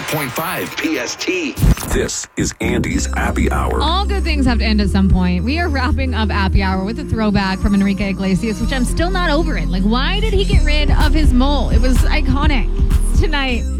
104.5 PST. This is Andy's Happy Hour. All good things have to end at some point. We are wrapping up Happy Hour with a throwback from Enrique Iglesias, which I'm still not over it. Like, why did he get rid of his mole? It was iconic. Tonight